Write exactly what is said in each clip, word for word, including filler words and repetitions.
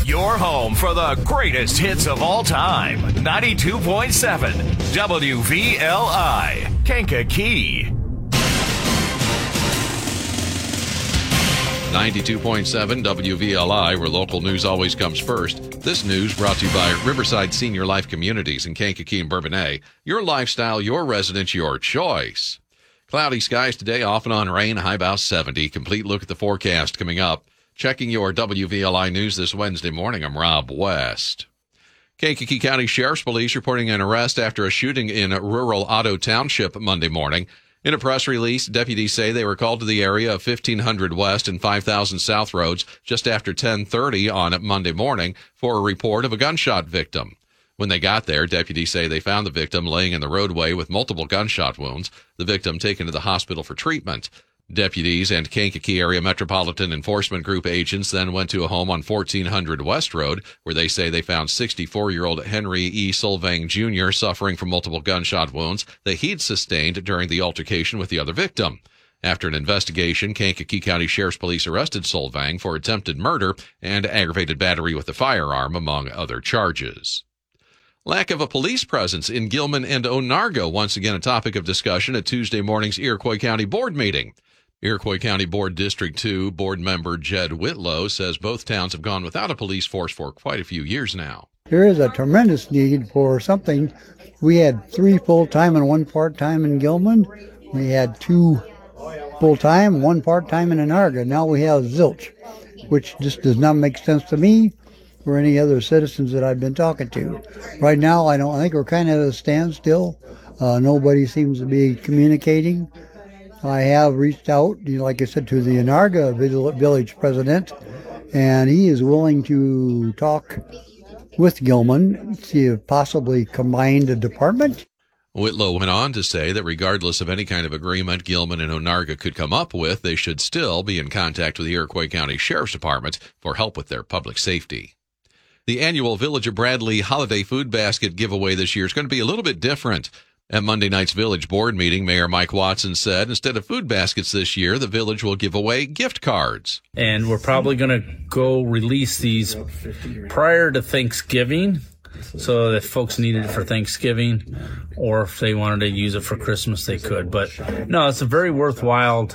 Your home for the greatest hits of all time. ninety-two point seven W V L I, Kankakee. ninety-two point seven W V L I, where local news always comes first. This news brought to you by Riverside Senior Life Communities in Kankakee and Bourbonnais. Your lifestyle, your residence, your choice. Cloudy skies today, off and on rain, high about seventy. Complete look at the forecast coming up. Checking your W V L I news this Wednesday morning, I'm Rob West. Kankakee County Sheriff's Police reporting an arrest after a shooting in rural Otto Township Monday morning. In a press release, deputies say they were called to the area of fifteen hundred West and five thousand South roads just after ten thirty on Monday morning for a report of a gunshot victim. When they got there, deputies say they found the victim laying in the roadway with multiple gunshot wounds, the victim taken to the hospital for treatment. Deputies and Kankakee Area Metropolitan Enforcement Group agents then went to a home on fourteen hundred West Road, where they say they found sixty-four-year-old Henry E. Solvang Junior suffering from multiple gunshot wounds that he'd sustained during the altercation with the other victim. After an investigation, Kankakee County Sheriff's Police arrested Solvang for attempted murder and aggravated battery with a firearm, among other charges. Lack of a police presence in Gilman and Onarga, once again a topic of discussion at Tuesday morning's Iroquois County Board meeting. Iroquois County Board District two board member Jed Whitlow says both towns have gone without a police force for quite a few years now. There is a tremendous need for something. We had three full-time and one part-time in Gilman. We had two full-time, one part-time in Onarga. Now we have zilch, which just does not make sense to me or any other citizens that I've been talking to. Right now, I don't I think we're kind of at a standstill. Uh, nobody seems to be communicating. I have reached out, you know, like I said, to the Onarga village president, and he is willing to talk with Gilman, see if possibly combined a department. Whitlow went on to say that regardless of any kind of agreement Gilman and Onarga could come up with, they should still be in contact with the Iroquois County Sheriff's Department for help with their public safety. The annual Village of Bradley Holiday Food Basket giveaway this year is going to be a little bit different. At Monday night's Village Board meeting, Mayor Mike Watson said instead of food baskets this year, the Village will give away gift cards. And we're probably going to go release these prior to Thanksgiving, so that if folks needed it for Thanksgiving, or if they wanted to use it for Christmas, they could. But no, it's a very worthwhile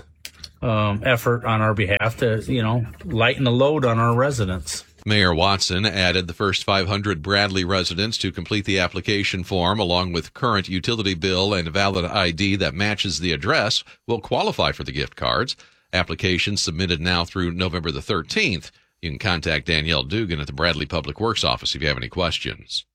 um, effort on our behalf to, you know, lighten the load on our residents. Mayor Watson added the first five hundred Bradley residents to complete the application form along with current utility bill and valid I D that matches the address will qualify for the gift cards. Applications submitted now through November the thirteenth. You can contact Danielle Dugan at the Bradley Public Works office if you have any questions.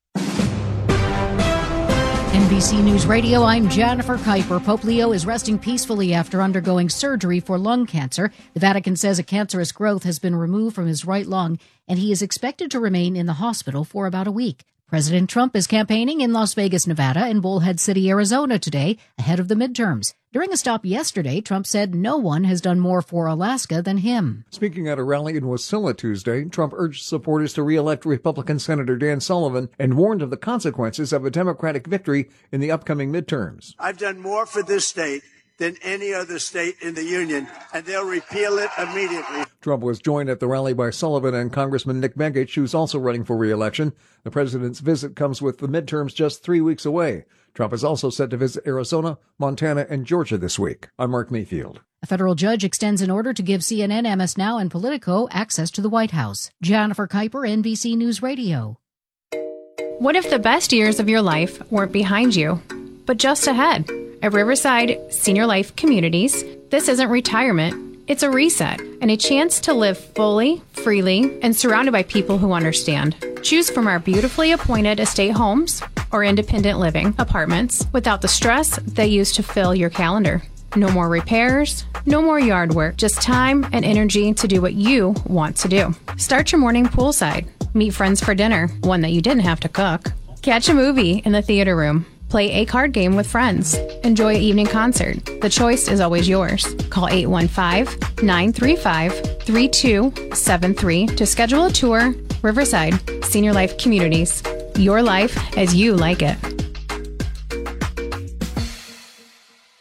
N B C News Radio, I'm Jennifer Kuiper. Pope Leo is resting peacefully after undergoing surgery for lung cancer. The Vatican says a cancerous growth has been removed from his right lung, and he is expected to remain in the hospital for about a week. President Trump is campaigning in Las Vegas, Nevada, and Bullhead City, Arizona today, ahead of the midterms. During a stop yesterday, Trump said no one has done more for Alaska than him. Speaking at a rally in Wasilla Tuesday, Trump urged supporters to re-elect Republican Senator Dan Sullivan and warned of the consequences of a Democratic victory in the upcoming midterms. I've done more for this state than any other state in the union, and they'll repeal it immediately. Trump was joined at the rally by Sullivan and Congressman Nick Begich, who's also running for re-election. The president's visit comes with the midterms just three weeks away. Trump is also set to visit Arizona, Montana, and Georgia this week. I'm Mark Mayfield. A federal judge extends an order to give C N N, M S Now, and Politico access to the White House. Jennifer Kuiper, N B C News Radio. What if the best years of your life weren't behind you, but just ahead? At Riverside Senior Life Communities, this isn't retirement, it's a reset and a chance to live fully, freely, and surrounded by people who understand. Choose from our beautifully appointed estate homes or independent living apartments without the stress they used to fill your calendar. No more repairs, no more yard work, just time and energy to do what you want to do. Start your morning poolside, meet friends for dinner, one that you didn't have to cook. Catch a movie in the theater room. Play a card game with friends. Enjoy an evening concert. The choice is always yours. Call eight one five, nine three five, three two seven three to schedule a tour. Riverside Senior Life Communities. Your life as you like it.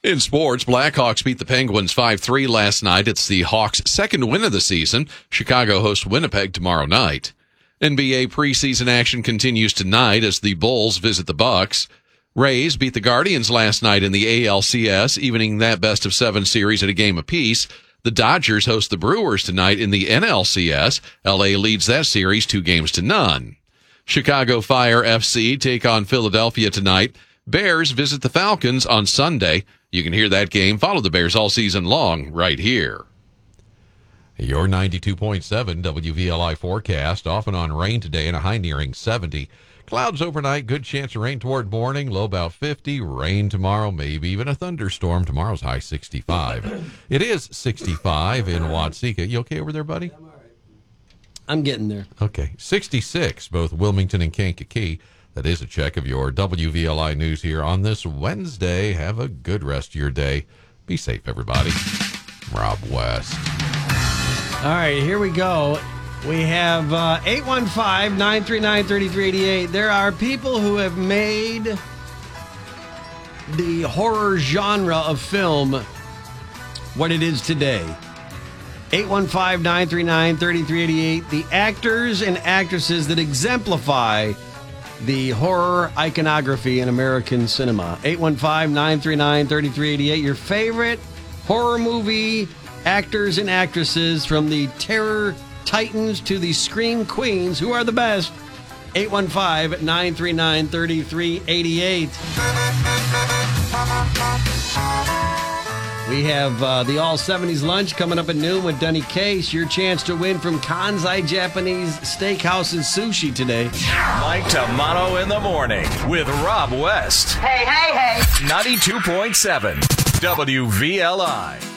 In sports, Blackhawks beat the Penguins five three last night. It's the Hawks' second win of the season. Chicago hosts Winnipeg tomorrow night. N B A preseason action continues tonight as the Bulls visit the Bucks. Rays beat the Guardians last night in the A L C S, evening that best of seven series at a game apiece. The Dodgers host the Brewers tonight in the N L C S. L A leads that series two games to none. Chicago Fire F C take on Philadelphia tonight. Bears visit the Falcons on Sunday. You can hear that game. Follow the Bears all season long right here. Your ninety-two point seven W V L I forecast. Off and on rain today and a high nearing seventy. Clouds overnight. Good chance of rain toward morning. Low about fifty. Rain tomorrow. Maybe even a thunderstorm. Tomorrow's high sixty-five. It is sixty-five in Watseka. You okay over there, buddy? I'm all right. I'm getting there. Okay. sixty-six, both Wilmington and Kankakee. That is a check of your W V L I news here on this Wednesday. Have a good rest of your day. Be safe, everybody. Rob West. All right, here we go. We have uh, eight one five, nine three nine, three three eight eight. There are people who have made the horror genre of film what it is today. eight one five, nine three nine, three three eight eight. The actors and actresses that exemplify the horror iconography in American cinema. eight one five, nine three nine, three three eight eight. Your favorite horror movie actors and actresses, from the terror titans to the scream queens. Who are the best? eight one five, nine three nine, three three eight eight. We have uh, the All seventies Lunch coming up at noon with Denny Case. Your chance to win from Kansai Japanese Steakhouse and Sushi today. Mike Tamano in the morning with Rob West. Hey, hey, hey. ninety-two point seven W V L I.